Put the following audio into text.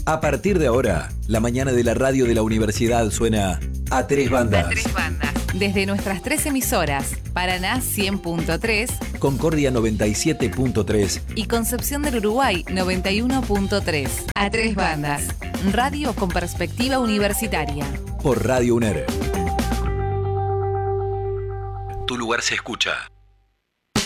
A partir de ahora, la mañana de la radio de la universidad suena a tres bandas. A tres bandas. Desde nuestras 3 emisoras, Paraná 100.3, Concordia 97.3 y Concepción del Uruguay 91.3. A tres bandas. Radio con perspectiva universitaria. Por Radio UNER. Tu lugar se escucha.